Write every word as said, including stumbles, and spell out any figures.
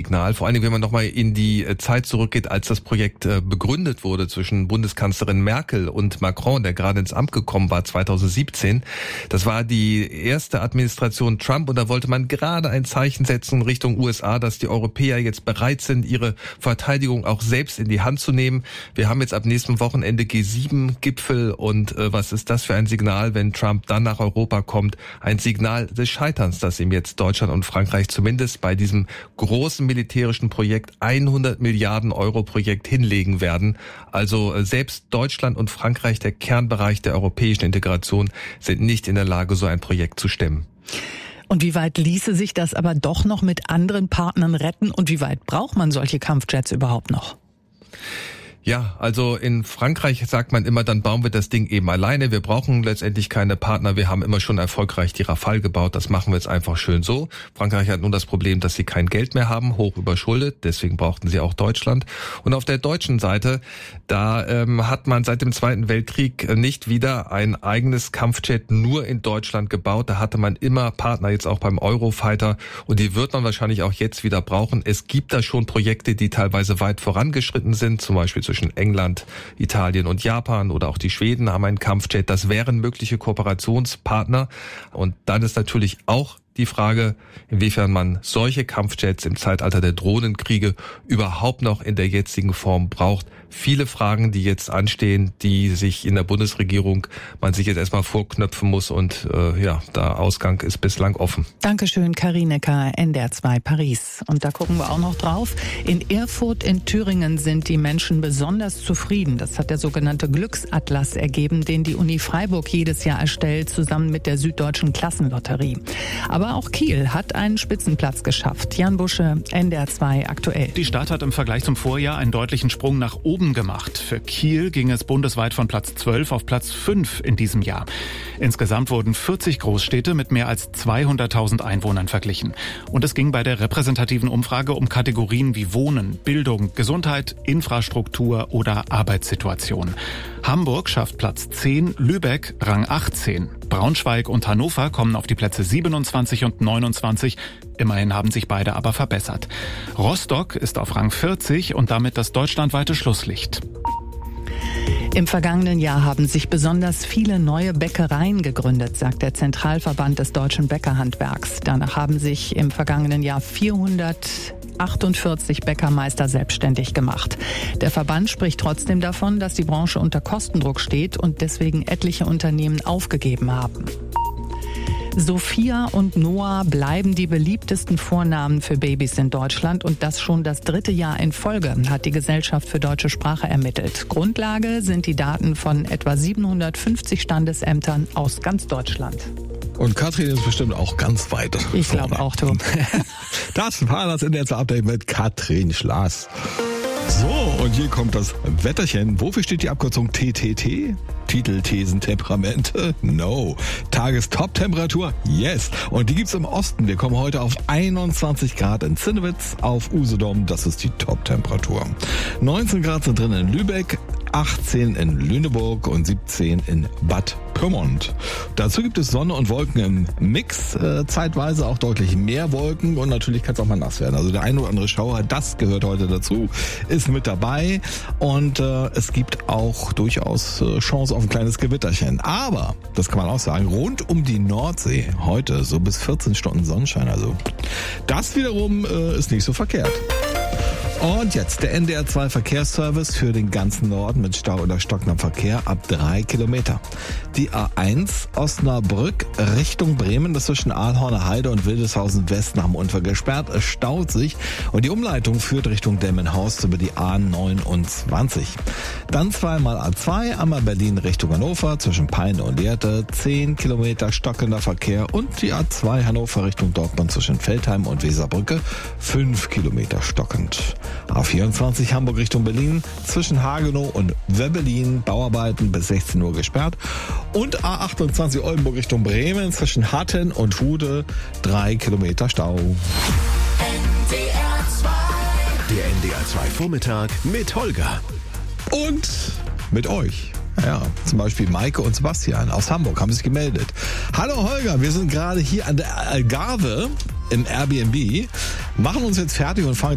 Signal. Vor allen Dingen, wenn man nochmal in die Zeit zurückgeht, als das Projekt begründet wurde zwischen Bundeskanzlerin Merkel und Macron, der gerade ins Amt gekommen war zweitausendsiebzehn. Das war die erste Administration Trump und da wollte man gerade ein Zeichen setzen Richtung U S A, dass die Europäer jetzt bereit sind, ihre Verteidigung auch selbst in die Hand zu nehmen. Wir haben jetzt ab nächsten Wochenende G sieben Gipfel und äh, was ist das für ein Signal, wenn Trump dann nach Europa kommt? Ein Signal des Scheiterns, dass ihm jetzt Deutschland und Frankreich zumindest bei diesem großen militärischen Projekt hundert Milliarden Euro Projekt hinlegen werden. Also äh, selbst Deutschland und Frankreich, der Kernbereich der europäischen Integration, sind nicht in der Lage, so ein Projekt zu stemmen. Und wie weit ließe sich das aber doch noch mit anderen Partnern retten und wie weit braucht man solche Kampfjets überhaupt noch? Ja, also in Frankreich sagt man immer, dann bauen wir das Ding eben alleine. Wir brauchen letztendlich keine Partner. Wir haben immer schon erfolgreich die Rafale gebaut. Das machen wir jetzt einfach schön so. Frankreich hat nun das Problem, dass sie kein Geld mehr haben, hoch überschuldet. Deswegen brauchten sie auch Deutschland. Und auf der deutschen Seite, da ähm, hat man seit dem Zweiten Weltkrieg nicht wieder ein eigenes Kampfjet nur in Deutschland gebaut. Da hatte man immer Partner, jetzt auch beim Eurofighter. Und die wird man wahrscheinlich auch jetzt wieder brauchen. Es gibt da schon Projekte, die teilweise weit vorangeschritten sind, zum Beispiel zwischen England, Italien und Japan oder auch die Schweden haben einen Kampfjet. Das wären mögliche Kooperationspartner. Und dann ist natürlich auch die Frage, inwiefern man solche Kampfjets im Zeitalter der Drohnenkriege überhaupt noch in der jetzigen Form braucht. Viele Fragen, die jetzt anstehen, die sich in der Bundesregierung man sich jetzt erstmal vorknöpfen muss und äh, ja, der Ausgang ist bislang offen. Dankeschön, Karinecker, N D R zwei Paris. Und da gucken wir auch noch drauf. In Erfurt in Thüringen sind die Menschen besonders zufrieden. Das hat der sogenannte Glücksatlas ergeben, den die Uni Freiburg jedes Jahr erstellt, zusammen mit der Süddeutschen Klassenlotterie. Aber auch Kiel hat einen Spitzenplatz geschafft. Jan Busche, N D R zwei aktuell. Die Stadt hat im Vergleich zum Vorjahr einen deutlichen Sprung nach oben gemacht. Für Kiel ging es bundesweit von Platz zwölf auf Platz fünf in diesem Jahr. Insgesamt wurden vierzig Großstädte mit mehr als zweihunderttausend Einwohnern verglichen. Und es ging bei der repräsentativen Umfrage um Kategorien wie Wohnen, Bildung, Gesundheit, Infrastruktur oder Arbeitssituation. Hamburg schafft Platz zehn, Lübeck Rang achtzehn. Braunschweig und Hannover kommen auf die Plätze siebenundzwanzig und neunundzwanzig. Immerhin haben sich beide aber verbessert. Rostock ist auf Rang vierzig und damit das deutschlandweite Schlusslicht. Im vergangenen Jahr haben sich besonders viele neue Bäckereien gegründet, sagt der Zentralverband des deutschen Bäckerhandwerks. Danach haben sich im vergangenen Jahr vierhundertachtundvierzig Bäckermeister selbstständig gemacht. Der Verband spricht trotzdem davon, dass die Branche unter Kostendruck steht und deswegen etliche Unternehmen aufgegeben haben. Sophia und Noah bleiben die beliebtesten Vornamen für Babys in Deutschland und das schon das dritte Jahr in Folge, hat die Gesellschaft für deutsche Sprache ermittelt. Grundlage sind die Daten von etwa siebenhundertfünfzig Standesämtern aus ganz Deutschland. Und Katrin ist bestimmt auch ganz weit. Ich glaube auch, du. Das war das N D R zwei Update mit Katrin Schlaß. So, und hier kommt das Wetterchen. Wofür steht die Abkürzung T T T? Titel, Thesen, Temperamente? No. Tagestop-Temperatur? Yes. Und die gibt's im Osten. Wir kommen heute auf einundzwanzig Grad in Zinnewitz, auf Usedom. Das ist die Top-Temperatur. neunzehn Grad sind drin in Lübeck, achtzehn in Lüneburg und siebzehn in Bad Pyrmont. Dazu gibt es Sonne und Wolken im Mix, äh, zeitweise auch deutlich mehr Wolken und natürlich kann es auch mal nass werden. Also der ein oder andere Schauer, das gehört heute dazu, ist mit dabei und äh, es gibt auch durchaus äh, Chance auf ein kleines Gewitterchen. Aber, das kann man auch sagen, rund um die Nordsee heute so bis vierzehn Stunden Sonnenschein. Also das wiederum äh, ist nicht so verkehrt. Und jetzt der N D R zwei Verkehrsservice für den ganzen Norden mit Stau oder stockendem Verkehr ab drei Kilometer. Die A eins Osnabrück Richtung Bremen, das zwischen Aalhorner Heide und Wildeshausen West nach dem Unfall gesperrt. Es staut sich und die Umleitung führt Richtung Demmenhorst über die A neunundzwanzig. Dann zweimal A zwei, einmal Berlin Richtung Hannover zwischen Peine und Lehrte, zehn Kilometer stockender Verkehr und die A zwei Hannover Richtung Dortmund zwischen Veltheim und Weserbrücke, fünf Kilometer stockend. A vierundzwanzig Hamburg Richtung Berlin, zwischen Hagenow und Wöbbelin, Bauarbeiten bis sechzehn Uhr gesperrt. Und A achtundzwanzig Oldenburg Richtung Bremen, zwischen Hatten und Hude, drei Kilometer Stau. N D R zwei. Der N D R zwei Vormittag mit Holger. Und mit euch. Ja, zum Beispiel Maike und Sebastian aus Hamburg haben sich gemeldet. Hallo Holger, wir sind gerade hier an der Algarve im Airbnb, machen uns jetzt fertig und fahren